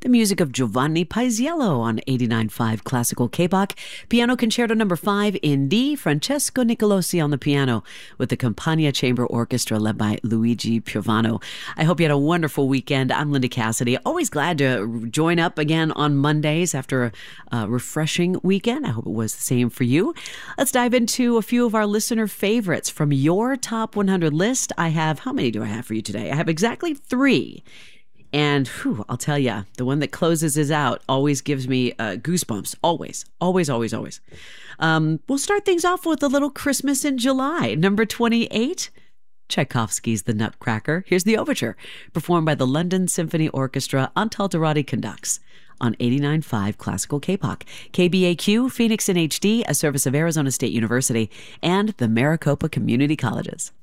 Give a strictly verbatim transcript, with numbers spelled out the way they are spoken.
the music of Giovanni Paisiello on eighty-nine point five Classical K-Bach, Piano Concerto number five in D, Francesco Nicolosi on the piano with the Campania Chamber Orchestra led by Luigi Piovano. I hope you had a wonderful weekend. I'm Linda Cassidy. Always glad to join up again on Mondays after a, a refreshing weekend. I hope it was the same for you. Let's dive into a few of our listener favorites from your top one hundred list. I have, how many do I have for you today? I have exactly three. And whew, I'll tell you, the one that closes is out always gives me uh, goosebumps. Always, always, always, always. Um, we'll start things off with a little Christmas in July. Number twenty-eight, Tchaikovsky's The Nutcracker. Here's the overture, performed by the London Symphony Orchestra. Antal Dorati conducts on eighty-nine point five Classical K-Bach. K B A Q, Phoenix in H D, a service of Arizona State University and the Maricopa Community Colleges.